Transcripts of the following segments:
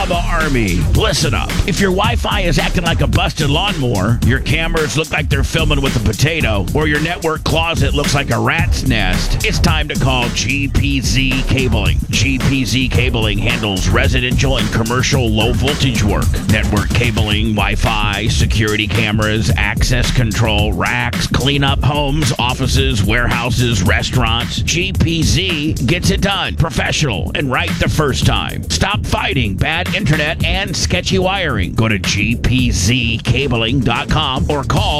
Bubba Army. Listen up. If your Wi-Fi is acting like a busted lawnmower, your cameras look like they're filming with a potato, or your network closet looks like a rat's nest, it's time to call GPZ Cabling. GPZ Cabling handles residential and commercial low-voltage work. Network cabling, Wi-Fi, security cameras, access control, racks, clean up homes, offices, warehouses, restaurants. GPZ gets it done. Professional and right the first time. Stop fighting bad internet and sketchy wiring. Go to gpzcabling.com or call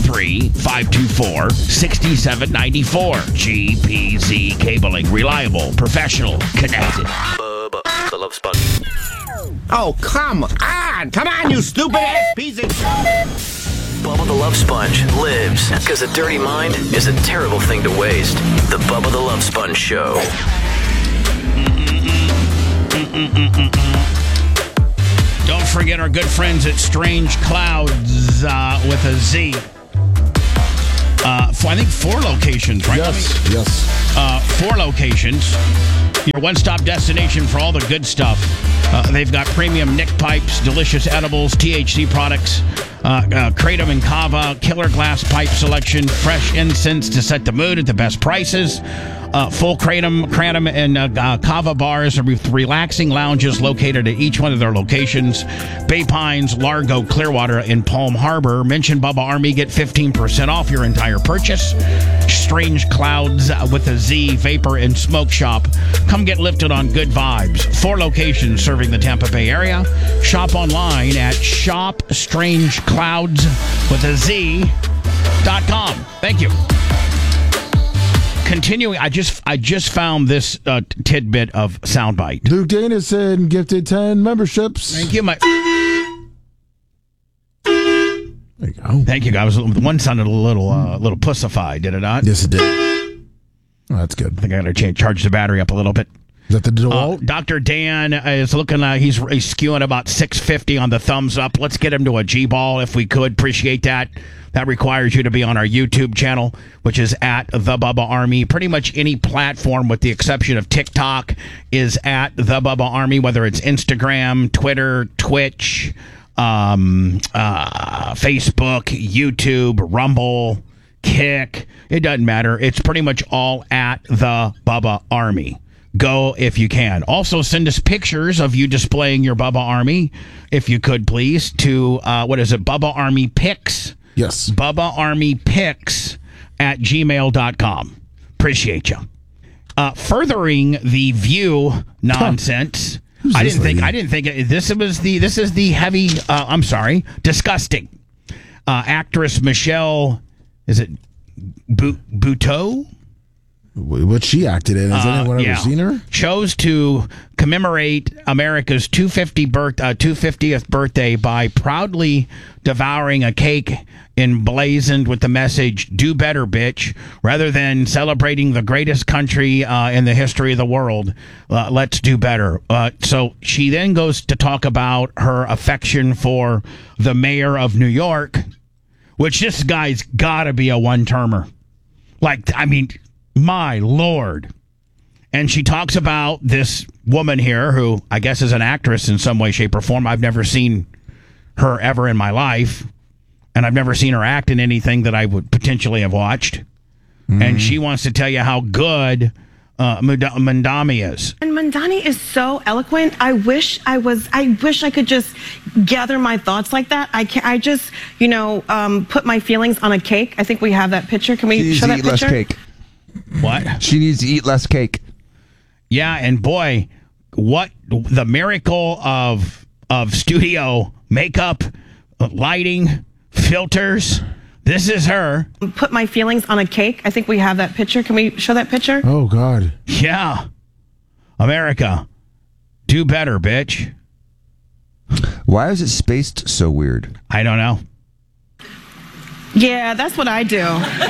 813-524-6794. GPZ Cabling. Reliable, professional, connected. Bubba the Love Sponge. Oh, come on! Come on, you stupid-ass piece of shit! Bubba the Love Sponge lives because a dirty mind is a terrible thing to waste. The Bubba the Love Sponge Show. Don't forget our good friends at Strange Clouds with a Z. I think 4 locations, right? Yes. 4 locations. Your one-stop destination for all the good stuff. They've got premium Nick pipes, delicious edibles, THC products, Kratom and Kava, killer glass pipe selection, fresh incense to set the mood at the best prices. Full Kratom and Kava bars with relaxing lounges located at each one of their locations. Bay Pines, Largo, Clearwater, and Palm Harbor. Mention Bubba Army, get 15% off your entire purchase. Strange Clouds with a Z, Vapor and Smoke Shop. Come get lifted on good vibes. 4 locations serving the Tampa Bay area. Shop online at shopstrangecloudswithaz.com. Thank you. Continuing, I just found this tidbit of soundbite. Luke Danison gifted 10 memberships. Thank you, There you go. Thank you, guys. One sounded a little pussified, did it not? Yes, it did. Oh, that's good. I think I got to charge the battery up a little bit. Is that the DeWalt? Dr. Dan is looking like he's skewing about 650 on the thumbs up. Let's get him to a G-ball if we could. Appreciate that. That requires you to be on our YouTube channel, which is at The Bubba Army. Pretty much any platform, with the exception of TikTok, is at The Bubba Army, whether it's Instagram, Twitter, Twitch, Facebook, YouTube, Rumble, Kick. It doesn't matter. It's pretty much all at The Bubba Army. Go if you can. Also, send us pictures of you displaying your Bubba Army, if you could, please, to, Bubba Army Pics? Yes. Bubba Army Pics at gmail.com. Appreciate you. Furthering the View nonsense. I didn't think this is the heavy, disgusting. Actress Michelle, is it Buteau? What she acted in. Has anyone ever seen her? Chose to commemorate America's 250th birthday by proudly devouring a cake emblazoned with the message, "Do better, bitch," rather than celebrating the greatest country in the history of the world. Let's do better. So she then goes to talk about her affection for the mayor of New York, which this guy's got to be a one-termer. My Lord. And she talks about this woman here who I guess is an actress in some way, shape, or form. I've never seen her ever in my life. And I've never seen her act in anything that I would potentially have watched. Mm-hmm. And she wants to tell you how good Mamdani is. And Mamdani is so eloquent. I wish I could just gather my thoughts like that. I just, put my feelings on a cake. I think we have that picture. Can we show that picture? Less cake. What? She needs to eat less cake. Yeah, and boy, what the miracle of studio makeup, lighting, filters. This is her. Put my feelings on a cake. I think we have that picture. Can we show that picture? Oh, God. Yeah. America, do better, bitch. Why is it spaced so weird? I don't know. Yeah, that's what I do.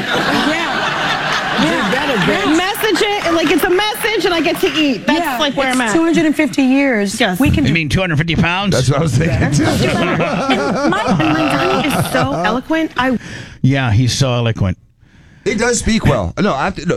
Message it, and it's a message, and I get to eat. That's where I'm at. 250 years. Yes. We can. You mean 250 pounds? That's what I was thinking. Mamdani is so eloquent. Yeah, he's so eloquent. He does speak well. No,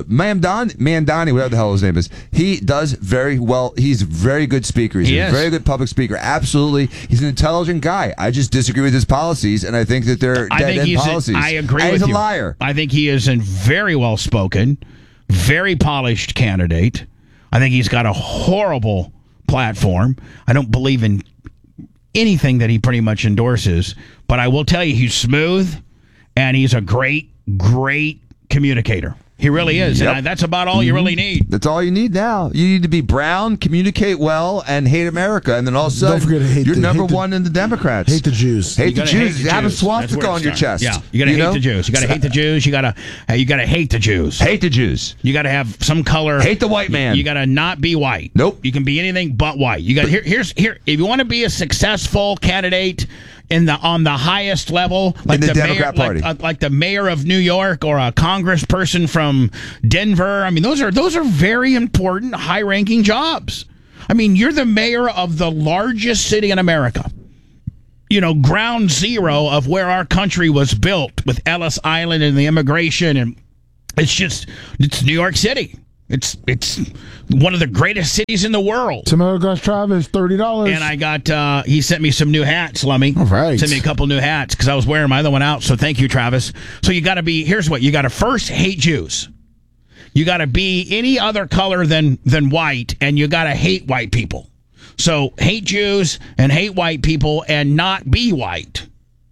Mandani, whatever the hell his name is, he does very well. He's a very good speaker. He's a very good public speaker. Absolutely. He's an intelligent guy. I just disagree with his policies, and I think that they're dead-end policies. I agree and with you. He's a liar. I think he is a very well-spoken, very polished candidate. I think he's got a horrible platform. I don't believe in anything that he pretty much endorses, but I will tell you he's smooth, and he's a great communicator. He really is. Yep. And that's about all you really need. That's all you need now. You need to be brown, communicate well, and hate America. And then all of a sudden, don't forget to you're number one in the Democrats. Hate the Jews. Hate the Jews. Have a swastika on your chest. Yeah, you got to hate the Jews. You got to hate the Jews. You got to hate the Jews. Hate the Jews. You got to have some color. Hate the white man. You got to not be white. Nope. You can be anything but white. You got here. If you want to be a successful candidate on the highest level, like in the Democrat Democrat Party, like the mayor of New York or a congressperson from Denver. I mean, those are very important, high-ranking jobs. I mean, you're the mayor of the largest city in America. You know, ground zero of where our country was built with Ellis Island and the immigration, and it's New York City. It's one of the greatest cities in the world. Tomato Gus Travis, $30. And I got, he sent me some new hats, Lummy. All right. Sent me a couple new hats because I was wearing my other one out. So thank you, Travis. So you got to here's what, you got to first hate Jews. You got to be any other color than white, and you got to hate white people. So hate Jews and hate white people and not be white.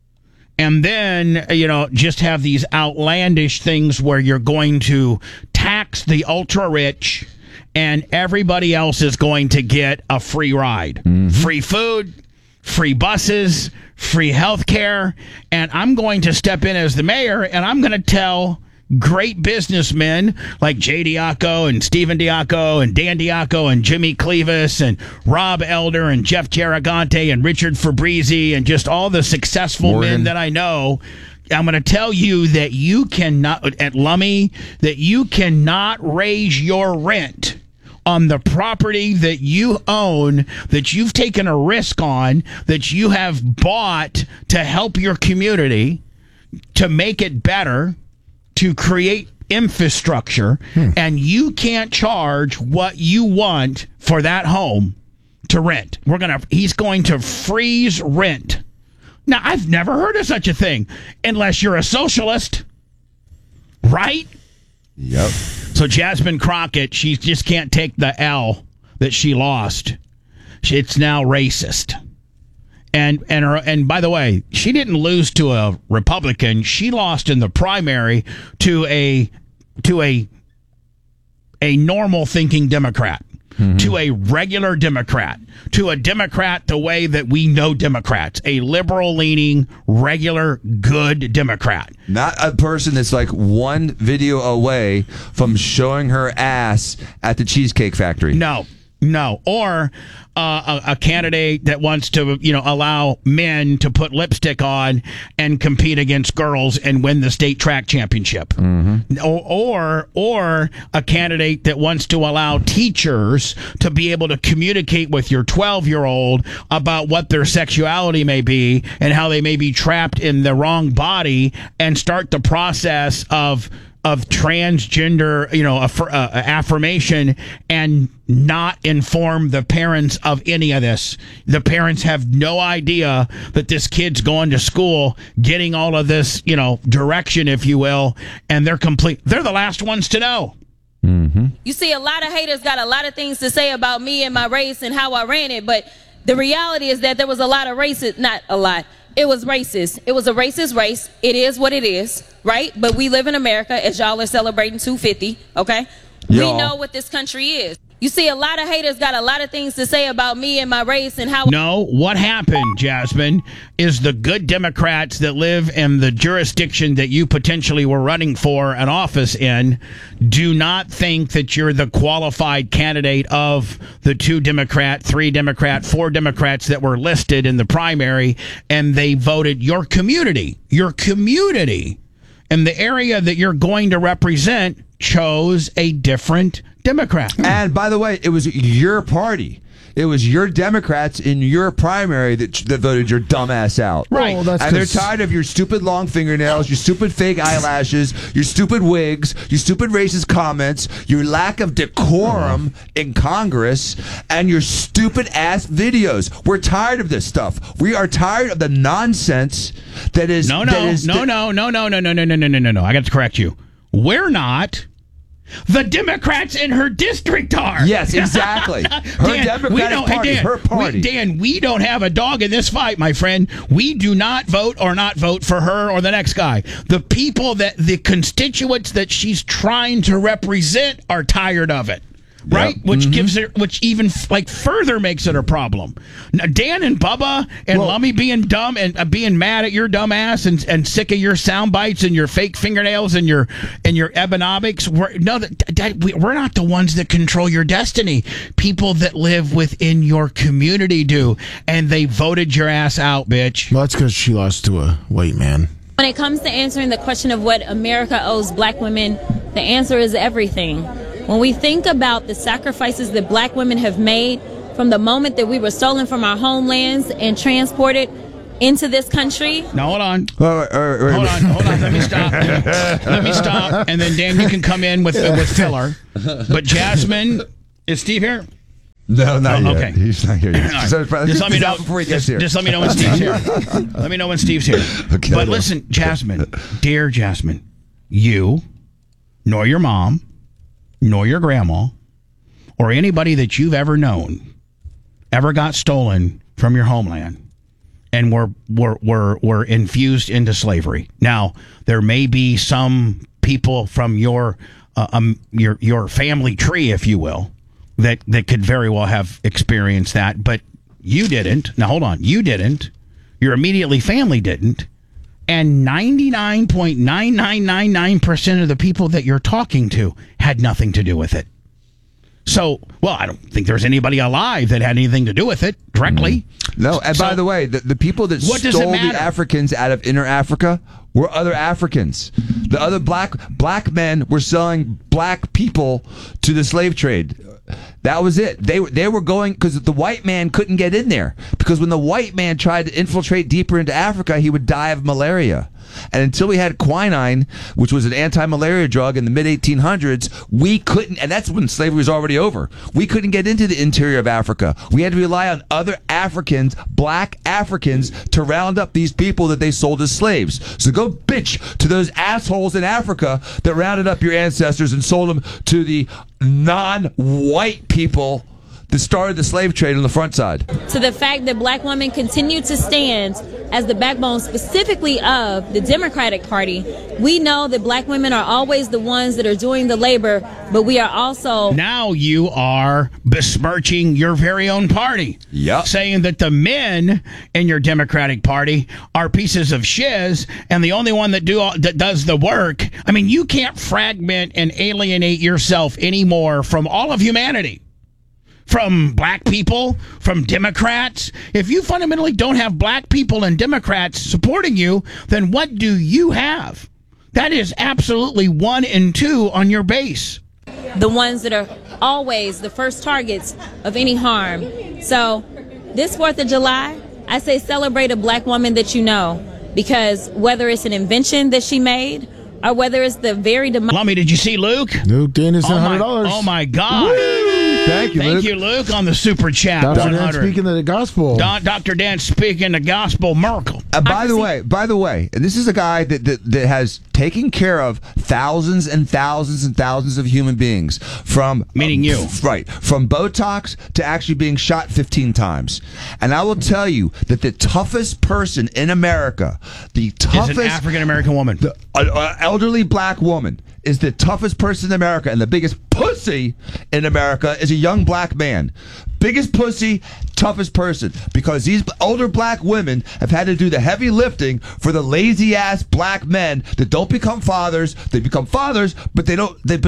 And then, just have these outlandish things where you're going to tax the ultra-rich and everybody else is going to get a free ride. Mm-hmm. Free food, free buses, free health care. And I'm going to step in as the mayor, and I'm going to tell great businessmen like Jay Diaco and Stephen Diaco and Dan Diaco and Jimmy Clevis and Rob Elder and Jeff Garagante and Richard Fabrizi and just all the successful men that I know. I'm going to tell you that you cannot, at Lummy, that you cannot raise your rent on the property that you own, that you've taken a risk on, that you have bought to help your community, to make it better, to create infrastructure, and you can't charge what you want for that home to rent. He's going to freeze rent. Now, I've never heard of such a thing unless you're a socialist, right? Yep. So Jasmine Crockett, she just can't take the L that she lost. It's now racist. And by the way, she didn't lose to a Republican. She lost in the primary to a normal thinking Democrat, to a regular Democrat, to a Democrat the way that we know Democrats, a liberal leaning, regular, good Democrat. Not a person that's like one video away from showing her ass at the Cheesecake Factory. No. Or a candidate that wants to, allow men to put lipstick on and compete against girls and win the state track championship. Mm-hmm. Or a candidate that wants to allow teachers to be able to communicate with your 12-year-old about what their sexuality may be and how they may be trapped in the wrong body and start the process of transgender, affirmation and not inform the parents of any of this. The parents have no idea that this kid's going to school, getting all of this, direction, if you will, and they're the last ones to know. Mm-hmm. You see, a lot of haters got a lot of things to say about me and my race and how I ran it, but the reality is that there was a lot of racist, not a lot. It was racist. It was a racist race. It is what it is, right? But we live in America, as y'all are celebrating 250, okay? Y'all. We know what this country is. You see, a lot of haters got a lot of things to say about me and my race and how... No, what happened, Jasmine, is the good Democrats that live in the jurisdiction that you potentially were running for an office in do not think that you're the qualified candidate of the 2 Democrat, 3 Democrat, 4 Democrats that were listed in the primary, and they voted your community, and the area that you're going to represent chose a different Democrat. And by the way, it was your party. It was your Democrats in your primary that voted your dumb ass out. Right. Well, And they're tired of your stupid long fingernails, your stupid fake eyelashes, your stupid wigs, your stupid racist comments, your lack of decorum in Congress, and your stupid ass videos. We're tired of this stuff. We are tired of the nonsense that is. No. I got to correct you. We're not. The Democrats in her district are. Yes, exactly. Her Democratic Party, her party. Dan, we don't have a dog in this fight, my friend. We do not vote or not vote for her or the next guy. The people the constituents that she's trying to represent are tired of it. Right, Yep. which gives her, which even further makes it a problem. Now, Dan and Bubba and Lummy being dumb and being mad at your dumb ass and sick of your sound bites and your fake fingernails and your Ebonomics. We're not the ones that control your destiny. People that live within your community do, and they voted your ass out, bitch. Well, that's because she lost to a white man. When it comes to answering the question of what America owes black women, the answer is everything. When we think about the sacrifices that black women have made from the moment that we were stolen from our homelands and transported into this country. Now, hold on. Hold on. Let me stop. And then, Dan, you can come in with filler. But Jasmine, is Steve here? No, not yet. Okay. He's not here yet. Right. So, just let me know before he gets here. Just let me know when Steve's here. Let me know when Steve's here. Okay, but listen, Jasmine, dear Jasmine, you, nor your mom, nor your grandma, or anybody that you've ever known, ever got stolen from your homeland and were infused into slavery. Now, there may be some people from your family tree, if you will, that could very well have experienced that, but you didn't. Now, hold on. You didn't. Your immediately family didn't. And 99.9999% of the people that you're talking to had nothing to do with it. So, well, I don't think there's anybody alive that had anything to do with it directly. No, and by the way, the people that stole the Africans out of inner Africa were other Africans. The other black men were selling black people to the slave trade. That was it. They were going because the white man couldn't get in there, because when the white man tried to infiltrate deeper into Africa, he would die of malaria. And until we had quinine, which was an anti-malaria drug in the mid-1800s, we couldn't, and that's when slavery was already over. We couldn't get into the interior of Africa. We had to rely on other Africans, black Africans, to round up these people that they sold as slaves. So go bitch to those assholes in Africa that rounded up your ancestors and sold them to the non-white people that started the slave trade on the front side. To the fact that black women continue to stand as the backbone specifically of the Democratic Party, we know that black women are always the ones that are doing the labor, but we are also... Now you are besmirching your very own party. Yep. Saying that the men in your Democratic Party are pieces of shiz, and the only one that does the work. I mean, you can't fragment and alienate yourself anymore from all of humanity. From black people, from Democrats. If you fundamentally don't have black people and Democrats supporting you, then what do you have? That is absolutely 1 and 2 on your base. The ones that are always the first targets of any harm. So this 4th of July, I say celebrate a black woman that you know, because whether it's an invention that she made or whether it's the very... Lummy, did you see Luke? Luke Daniels, $100. Oh my God. Woo! Thank you, Luke, on the super chat. Dr. 100. Dan speaking the gospel. Dr. Dan speaking the gospel miracle. By the way, and this is a guy that has taken care of thousands and thousands and thousands of human beings, from meaning you, right, from Botox to actually being shot 15 times. And I will tell you that the toughest person in America, is an African American woman, elderly black woman, is the toughest person in America, and the biggest pussy in America is a young black man. Biggest pussy, toughest person, because these older black women have had to do the heavy lifting for the lazy ass black men that don't become fathers. They become fathers, but they don't. They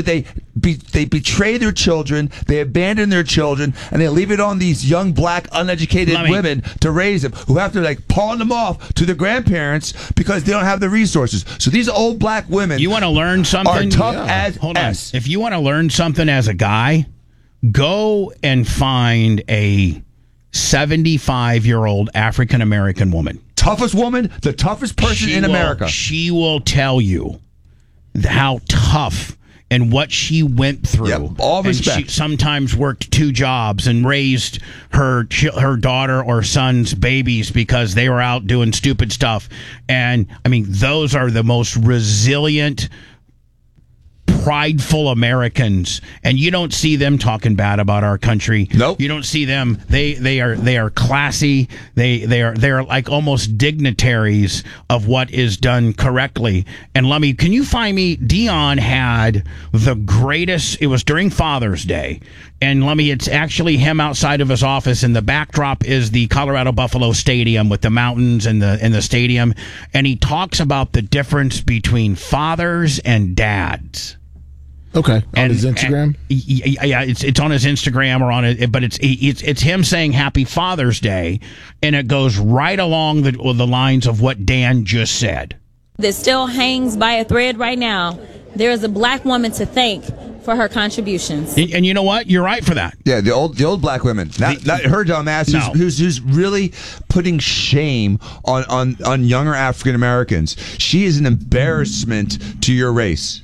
betray their children. They abandon their children, and they leave it on these young black uneducated women to raise them, who have to pawn them off to their grandparents because they don't have the resources. So these old black women, you want to learn something? Are tough as Hold S. on. If you want to learn something as a guy, Go and find a 75-year-old African-American woman. Toughest woman, the toughest person in America. She will tell you how tough and what she went through. Yep, all respect. And she sometimes worked 2 jobs and raised her daughter or son's babies because they were out doing stupid stuff. And, I mean, those are the most resilient, prideful Americans, and you don't see them talking bad about our country. Nope. You don't see them. They are classy. They're like almost dignitaries of what is done correctly. And Lummy, can you find me? Dion had the greatest. It was during Father's Day, and Lummy, it's actually him outside of his office, and the backdrop is the Colorado Buffalo Stadium with the mountains and the stadium, and he talks about the difference between fathers and dads. Okay, on his Instagram. Yeah, it's on his Instagram or on it, but it's him saying Happy Father's Day, and it goes right along the lines of what Dan just said. That still hangs by a thread right now. There is a black woman to thank for her contributions. And you know what? You're right for that. Yeah, the old black women. Not her dumbass who's really putting shame on younger African Americans. She is an embarrassment to your race.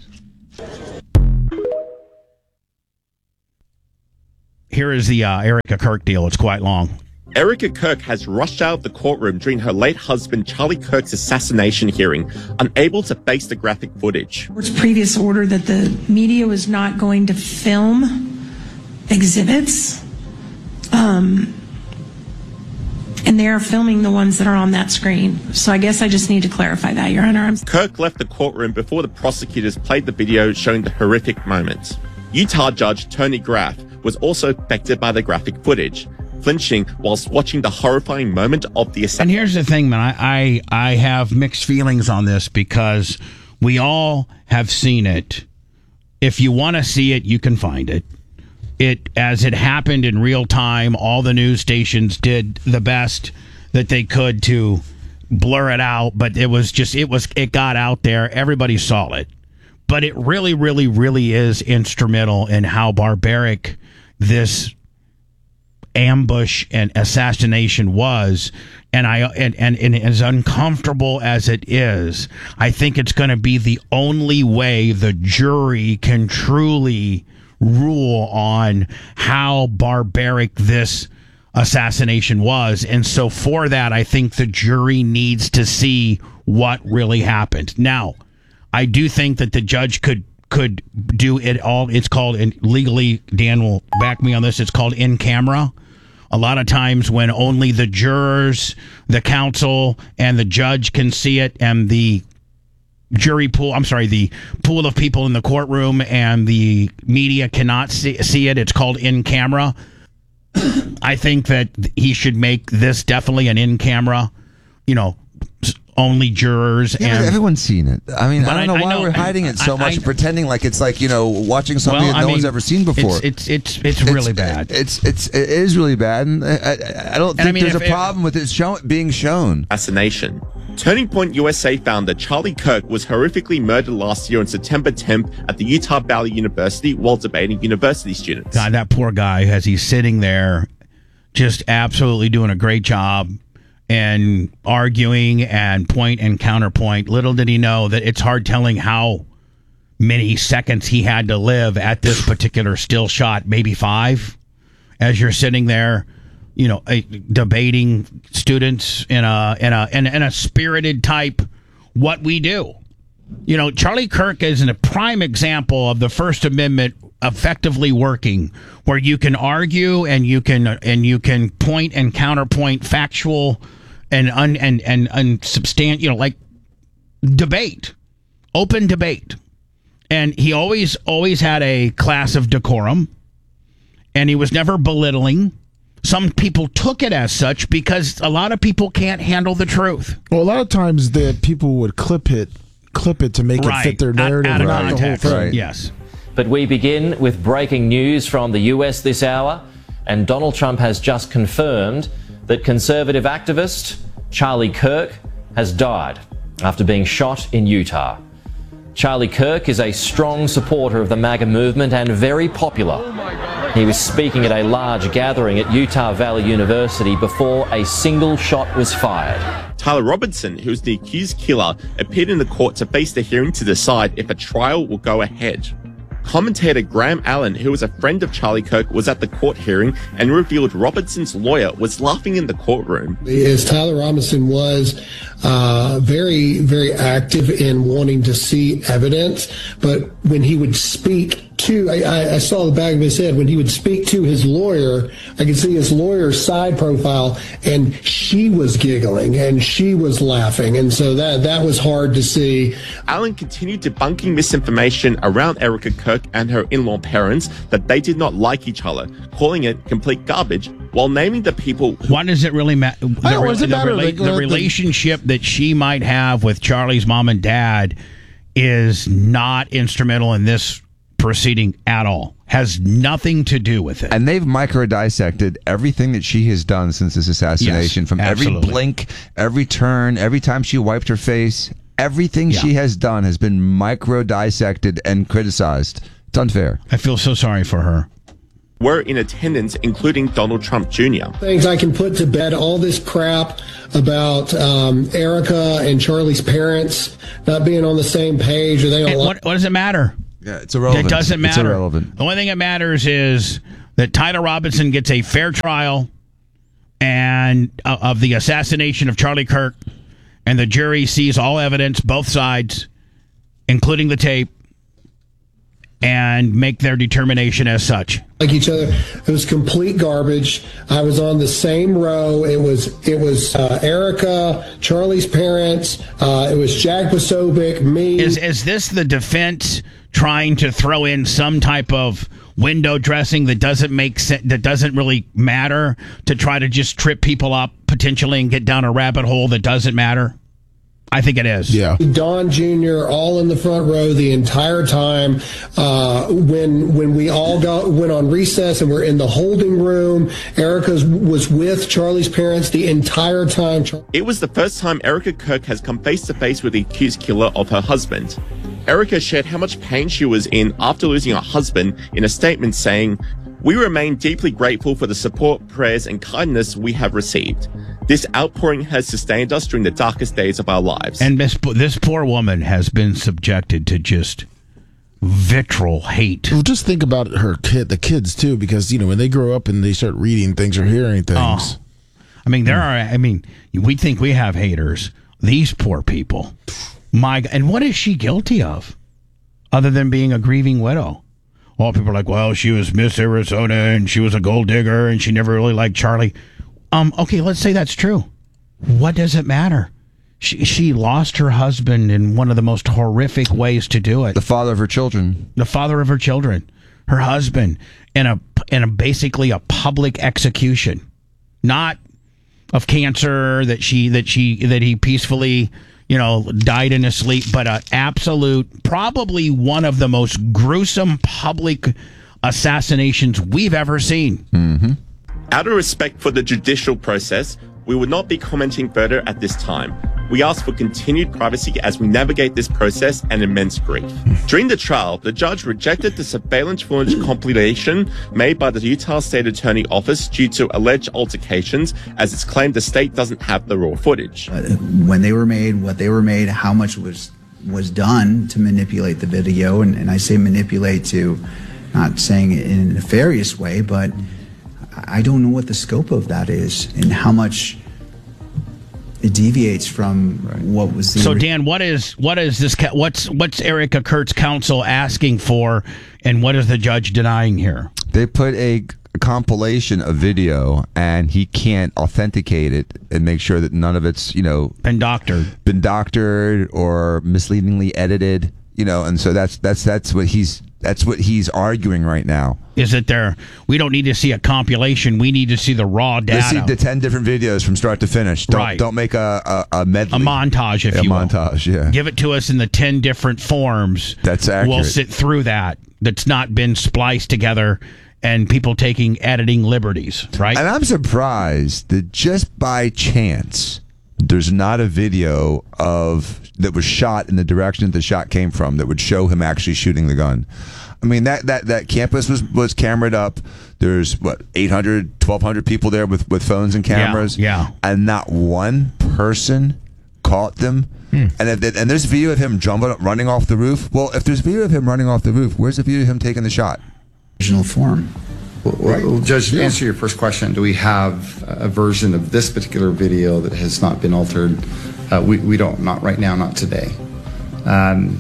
Here is the Erica Kirk deal. It's quite long. Erica Kirk has rushed out of the courtroom during her late husband Charlie Kirk's assassination hearing, unable to face the graphic footage. Court's previous order that the media was not going to film exhibits, and they are filming the ones that are on that screen. So I guess I just need to clarify that, Your Honor. Kirk left the courtroom before the prosecutors played the video showing the horrific moments. Utah Judge Tony Graff was also affected by the graphic footage, flinching whilst watching the horrifying moment of the assassination. And here's the thing, man. I have mixed feelings on this because we all have seen it. If you want to see it, you can find it. As it happened in real time, all the news stations did the best that they could to blur it out, but it got out there. Everybody saw it. But it really, really, really is instrumental in how barbaric this ambush and assassination was. And as uncomfortable as it is, I think it's going to be the only way the jury can truly rule on how barbaric this assassination was. And so for that, I think the jury needs to see what really happened. Now, I do think that the judge could do it all. It's called, and legally, Dan will back me on this, it's called in camera. A lot of times when only the jurors, the counsel, and the judge can see it, and the the pool of people in the courtroom and the media cannot see it, it's called in camera. I think that he should make this definitely an in camera, only jurors. Yeah, and everyone's seen it. I mean, I don't know why we're hiding it so much and pretending like it's like, watching something that no one's ever seen before. It's really bad. It is really bad, and I don't think there's a problem with it being shown. Assassination. Turning Point USA found that Charlie Kirk was horrifically murdered last year on September 10th at the Utah Valley University while debating university students. God, that poor guy, as he's sitting there, just absolutely doing a great job and arguing and point and counterpoint. Little did he know that it's hard telling how many seconds he had to live at this particular still shot, maybe 5, as you're sitting there, debating students in a spirited type what we do. Charlie Kirk is a prime example of the First Amendment effectively working, where you can argue and you can point and counterpoint factual and unsubstantial, like debate, open debate. And he always had a class of decorum, and he was never belittling. Some people took it as such because a lot of people can't handle the truth. Well, a lot of times the people would clip it to make it fit their narrative, out of not context. the whole thing. Right. Yes. But we begin with breaking news from the US this hour, and Donald Trump has just confirmed that conservative activist Charlie Kirk has died after being shot in Utah. Charlie Kirk is a strong supporter of the MAGA movement and very popular. He was speaking at a large gathering at Utah Valley University before a single shot was fired. Tyler Robinson, who is the accused killer, appeared in the court to face the hearing to decide if a trial will go ahead. Commentator Graham Allen, who was a friend of Charlie Kirk, was at the court hearing and revealed Robinson's lawyer was laughing in the courtroom. As Tyler Robinson was very, very active in wanting to see evidence, but when he would speak to, I saw the back of his head, when he would speak to his lawyer, I could see his lawyer's side profile, and she was giggling and she was laughing, and so that was hard to see. Allen continued debunking misinformation around Erica Kirk and her in-law parents that they did not like each other, calling it complete garbage, while naming the people. What does it really matter? The relationship that she might have with Charlie's mom and dad is not instrumental in this proceeding at all. Has nothing to do with it. And they've micro-dissected everything that she has done since this assassination, from every blink, every turn, every time she wiped her face. Everything she has done has been micro-dissected and criticized. It's unfair. I feel so sorry for her. Were in attendance, including Donald Trump Jr. Things I can put to bed, all this crap about Erica and Charlie's parents not being on the same page. Or they don't what does it matter? Yeah, it's irrelevant. It doesn't matter. It's irrelevant. The only thing that matters is that Tyler Robinson gets a fair trial and of the assassination of Charlie Kirk, and the jury sees all evidence, both sides, including the tape, and make their determination as such. Like each other, it was complete garbage. I was on the same row. It was Erica, Charlie's parents. It was Jack Posobiec, me. Is this the defense trying to throw in some type of window dressing that doesn't make sense, that doesn't really matter, to try to just trip people up potentially and get down a rabbit hole that doesn't matter? I think it is. Yeah. Don Jr. all in the front row the entire time. When we all went on recess and we're in the holding room, Erica was with Charlie's parents the entire time. It was the first time Erica Kirk has come face to face with the accused killer of her husband. Erica shared how much pain she was in after losing her husband in a statement saying, "We remain deeply grateful for the support, prayers, and kindness we have received. This outpouring has sustained us during the darkest days of our lives." And this poor woman has been subjected to just vitriol hate. Well, just think about the kids too, because when they grow up and they start reading things or hearing things. I mean, we think we have haters. These poor people. And what is she guilty of, other than being a grieving widow? Well, people are like, well, she was Miss Arizona and she was a gold digger and she never really liked Charlie. Okay, let's say that's true. What does it matter? She lost her husband in one of the most horrific ways to do it. The father of her children. The father of her children. Her husband in a basically a public execution. Not of cancer that he peacefully, died in his sleep, but an absolute, probably one of the most gruesome public assassinations we've ever seen. Mm-hmm. Out of respect for the judicial process, we will not be commenting further at this time. We ask for continued privacy as we navigate this process and immense grief. During the trial, the judge rejected the surveillance footage compilation made by the Utah State Attorney Office due to alleged altercations, as it's claimed the state doesn't have the raw footage. When they were made, what they were made, how much was done to manipulate the video, and I say manipulate to, not saying it in a nefarious way, but I don't know what the scope of that is and how much it deviates from what was the. So Dan, what's Erica Kirk's counsel asking for, and what is the judge denying here? They put a compilation of video, and he can't authenticate it and make sure that none of it's been doctored or misleadingly edited. And so that's what he's arguing right now. Is it there? We don't need to see a compilation. We need to see the raw data. Let's see the 10 different videos from start to finish. Don't make a medley. A montage, if you will. A montage, yeah. Give it to us in the 10 different forms. That's accurate. We'll sit through that. That's not been spliced together and people taking editing liberties, right? And I'm surprised that just by chance there's not a video that was shot in the direction that the shot came from that would show him actually shooting the gun. I mean, that campus was cameraed up. There's 800, 1,200 people there with phones and cameras. Yeah. And not one person caught them. And there's video of him running off the roof. Well, if there's video of him running off the roof, where's the video of him taking the shot? Original form. Well, Judge, to answer your first question, do we have a version of this particular video that has not been altered? We don't. Not right now. Not today. I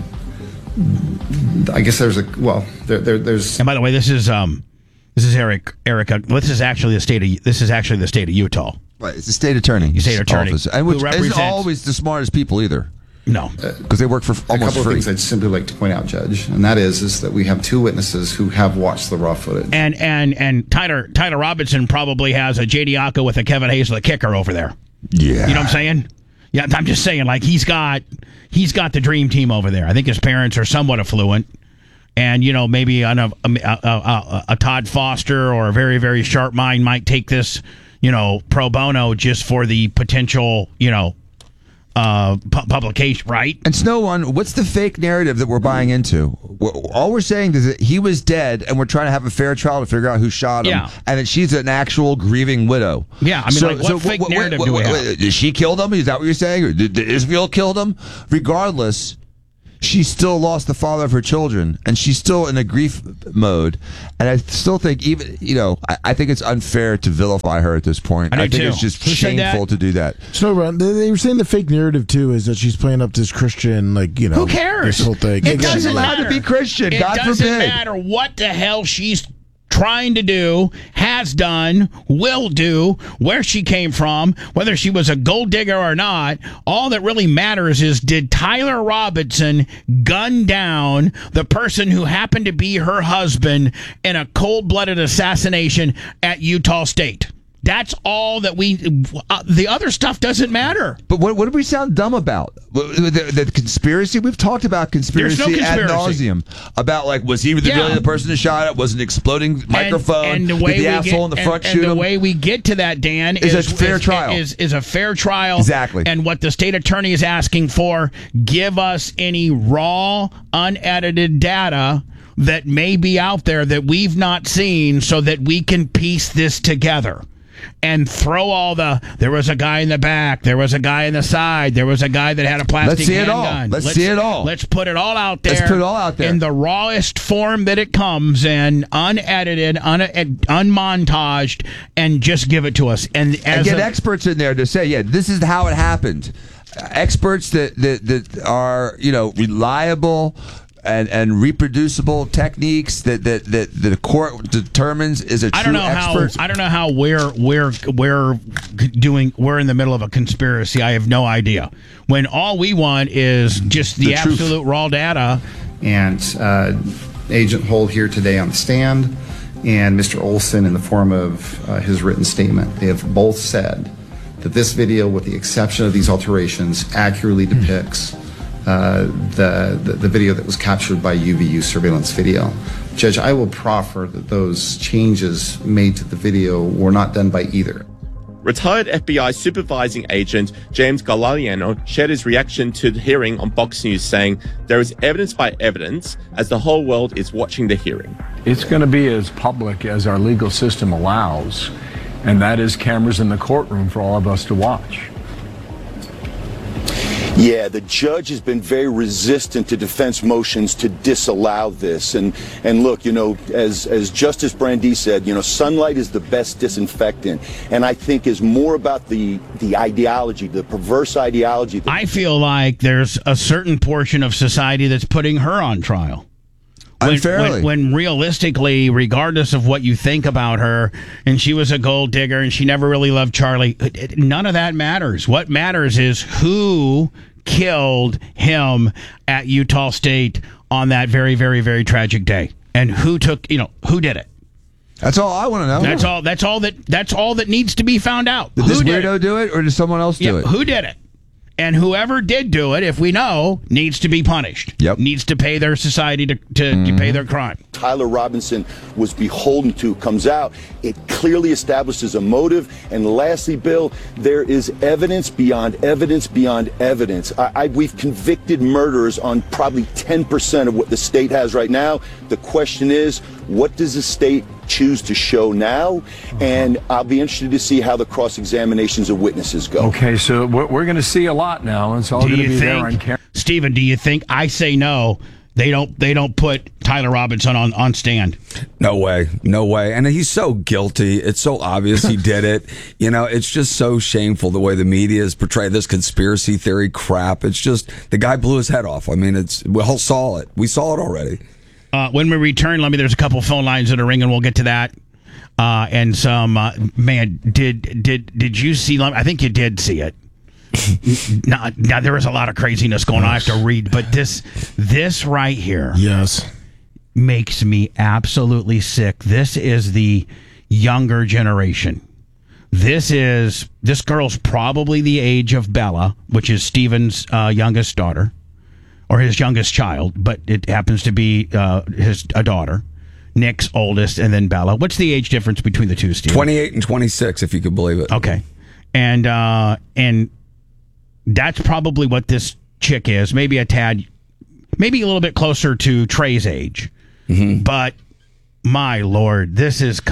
guess there's there's. And by the way, this is Erica. This is actually the state of Utah. Right, it's the state attorney. State attorney, office, and which isn't always the smartest people either. No, because they work for almost a couple free. of things I'd simply like to point out, Judge, and that is that we have two witnesses who have watched the raw footage. And Tyler Robinson probably has a J.D. Ocko with a Kevin Hayes the kicker over there. Yeah, you know what I'm saying? Yeah, I'm just saying, like he's got the dream team over there. I think his parents are somewhat affluent, and maybe a Todd Foster or a very, very sharp mind might take this pro bono just for the potential publication, right? And Snow One, what's the fake narrative that we're buying into? All we're saying is that he was dead, and we're trying to have a fair trial to figure out who shot him, and that she's an actual grieving widow. Yeah, I mean, what fake narrative do we have? Did she kill him? Is that what you're saying? Or did Israel kill him? Regardless, she still lost the father of her children, and she's still in a grief mode. And I still think I think it's unfair to vilify her at this point. I think it's just shameful to do that. Snowrun, they were saying the fake narrative too is that she's playing up this Christian, who cares? This whole thing. It doesn't allowed matter to be Christian. God forbid. It doesn't matter what the hell she's trying to do, has done, will do, where she came from, whether she was a gold digger or not. All that really matters is, did Tyler Robinson gun down the person who happened to be her husband in a cold-blooded assassination at Utah State? That's all that the other stuff doesn't matter. But what do we sound dumb about? The conspiracy? We've talked about conspiracy ad nauseum. About, was he really the person who shot it? Was an exploding microphone? And the way way the asshole in the front shoot him? And the way we get to that, Dan, is a fair trial. Is a fair trial. Exactly. And what the state attorney is asking for, give us any raw, unedited data that may be out there that we've not seen so that we can piece this together. And throw there was a guy in the back, there was a guy in the side, there was a guy that had a plastic handgun. Let's see it all. Let's put it all out there. Let's put it all out there. In the rawest form that it comes in, unedited, unmontaged, and just give it to us. And get experts in there to say, this is how it happened. Experts that are, reliable, and reproducible techniques that the court determines is a true expert. I don't know how we're in the middle of a conspiracy. I have no idea. When all we want is just the absolute raw data. And Agent Hull here today on the stand, and Mr. Olson in the form of his written statement, they have both said that this video, with the exception of these alterations, accurately depicts the video that was captured by UVU surveillance video. Judge, I will proffer that those changes made to the video were not done by either. Retired FBI supervising agent James Galliano shared his reaction to the hearing on Fox News, saying, "There is evidence by evidence as the whole world is watching the hearing." It's going to be as public as our legal system allows, and that is cameras in the courtroom for all of us to watch. Yeah, the judge has been very resistant to defense motions to disallow this. And look, as Justice Brandeis said, sunlight is the best disinfectant. And I think is more about the ideology, the perverse ideology. I feel like there's a certain portion of society that's putting her on trial. Unfairly. When realistically, regardless of what you think about her, and she was a gold digger and she never really loved Charlie, none of that matters. What matters is who killed him at Utah State on that very, very, very tragic day, and who did it. That's all I want to know. That's all that needs to be found out. Did this weirdo do it, or did someone else do it? Who did it? And whoever did do it, if we know, needs to be punished. Yep. Needs to pay their society to pay their crime. Tyler Robinson was beholden to comes out. It clearly establishes a motive. And lastly, Bill, there is evidence beyond evidence beyond evidence. We've convicted murderers on probably 10% of what the state has right now. The question is, what does the state choose to show now? And I'll be interested to see how the cross-examinations of witnesses go. Okay, so we're going to see a lot now. It's all going to be there on camera. Stephen, do you think, I say no, they don't put Tyler Robinson on stand? No way. And he's so guilty. It's so obvious he did it. It's just so shameful the way the media has portrayed this conspiracy theory crap. It's just, the guy blew his head off. I mean, we all saw it. We saw it already. When we return, there's a couple phone lines that are ringing. We'll get to that. And some, did you see, I think you did see it. Now there was a lot of craziness going on. I have to read, but this right here, yes, makes me absolutely sick. This is the younger generation. This girl's probably the age of Bella, which is Stephen's youngest daughter, or his youngest child, but it happens to be a daughter. Nick's oldest, and then Bella. What's the age difference between the two, Stephen? 28 and 26, if you could believe it. Okay, and that's probably what this chick is. Maybe a little bit closer to Trey's age. Mm-hmm. But my Lord, this is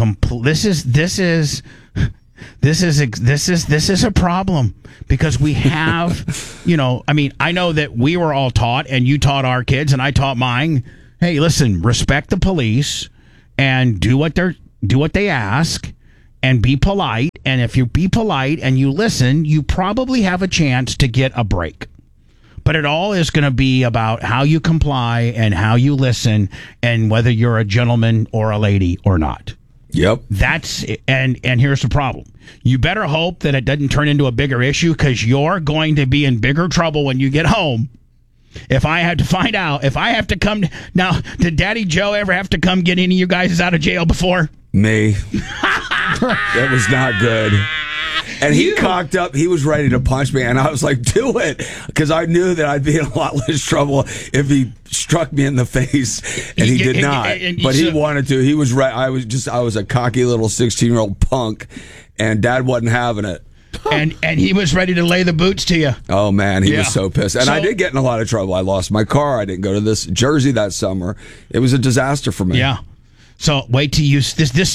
a problem, because we have, I know that we were all taught, and you taught our kids, and I taught mine. Hey, listen, respect the police and do what they ask and be polite. And if you be polite and you listen, you probably have a chance to get a break. But it all is going to be about how you comply and how you listen, and whether you're a gentleman or a lady or not. Yep. And here's the problem. You better hope that it doesn't turn into a bigger issue, because you're going to be in bigger trouble when you get home. If I have to come now, did Daddy Joe ever have to come get any of you guys out of jail before? Me. That was not good. And he cocked up. He was ready to punch me, and I was like, "Do it," because I knew that I'd be in a lot less trouble if he struck me in the face, and he did not. But he wanted to. He was right. I was a cocky little 16-year-old punk, and Dad wasn't having it. And he was ready to lay the boots to you. Oh man, he was so pissed. And I did get in a lot of trouble. I lost my car. I didn't go to this Jersey that summer. It was a disaster for me. Yeah. So wait till you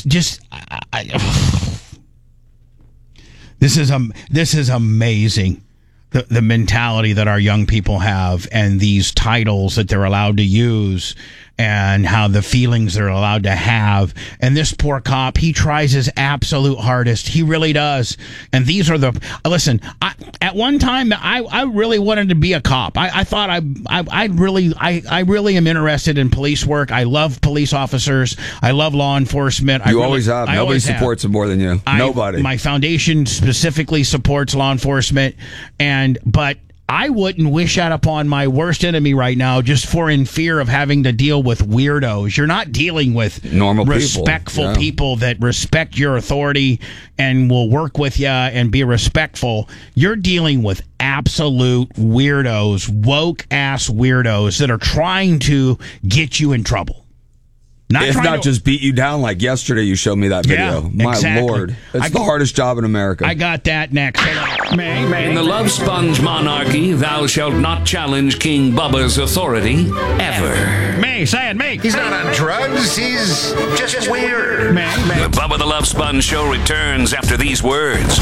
This is amazing. The mentality that our young people have, and these titles that they're allowed to use, and how the feelings they're allowed to have. And this poor cop, he tries his absolute hardest. He really does. And these are listen, at one time, I really wanted to be a cop. I thought I really am interested in police work. I love police officers. I love law enforcement. You always have. Nobody supports them more than you. Nobody. My foundation specifically supports law enforcement, but I wouldn't wish that upon my worst enemy right now, just in fear of having to deal with weirdos. You're not dealing with normal respectful people that respect your authority and will work with you and be respectful. You're dealing with absolute weirdos, woke-ass weirdos that are trying to get you in trouble. Not just beat you down like yesterday. You showed me that video. Yeah, My exactly. Lord. It's the hardest job in America. I got that next. In the Love Sponge monarchy, thou shalt not challenge King Bubba's authority ever. Say it. He's not on drugs. He's just weird. The Bubba the Love Sponge show returns after these words.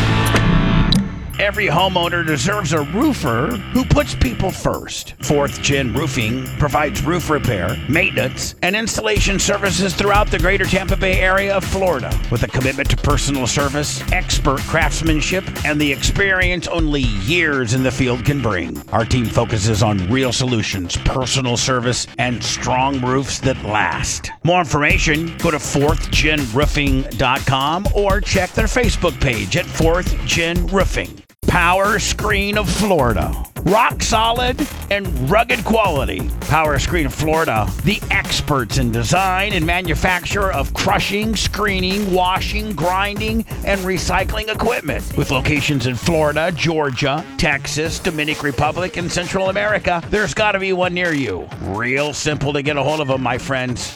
Every homeowner deserves a roofer who puts people first. 4th Gen Roofing provides roof repair, maintenance, and installation services throughout the greater Tampa Bay area of Florida. With a commitment to personal service, expert craftsmanship, and the experience only years in the field can bring. Our team focuses on real solutions, personal service, and strong roofs that last. More information, go to 4thgenroofing.com or check their Facebook page at 4th Gen Roofing. Power Screen of Florida. Rock solid and rugged quality. Power Screen of Florida, the experts in design and manufacture of crushing, screening, washing, grinding, and recycling equipment. With locations in Florida, Georgia, Texas, Dominican Republic, and Central America, there's got to be one near you. Real simple to get a hold of them, my friends.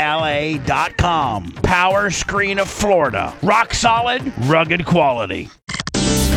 PowerscreenFLA.com. Power Screen of Florida. Rock solid, rugged quality.